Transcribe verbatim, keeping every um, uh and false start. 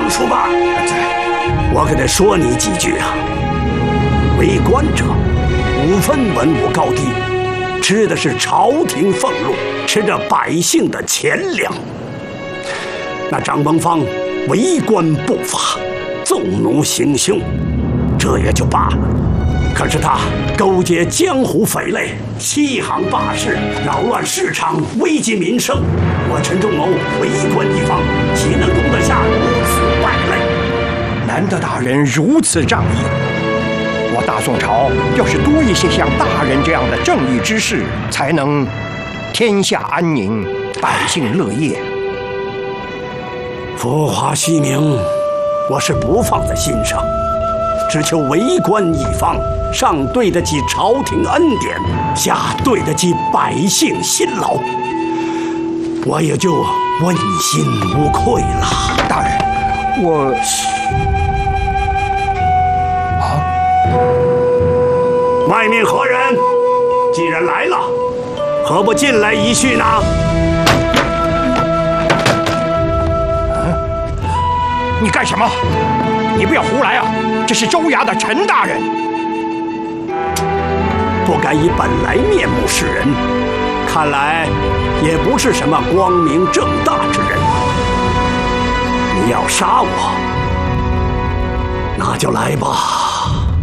王叔吧，我可得说你几句啊。为官者，无分文武高低，吃的是朝廷俸禄，吃着百姓的钱粮。那张文芳为官不法，纵奴行凶，这也就罢了。可是他勾结江湖匪类，欺行霸市，扰乱市场，危及民生。我陈仲谋为官一方，岂能容得下如此败类？ 难得大人如此仗义，我大宋朝要是多一些像大人这样的正义之士，才能天下安宁，百姓乐业。 浮华虚名，我是不放在心上，只求为官一方，上对得起朝廷恩典，下对得起百姓辛劳，我也就问心无愧了。 大人，我啊， 外面何人？既然来了，何不进来一叙呢？ 你干什么？你不要胡来啊！这是州衙的陈大人， 不敢以本来面目示人，看来也不是什么光明正大之人。你要杀我，那就来吧。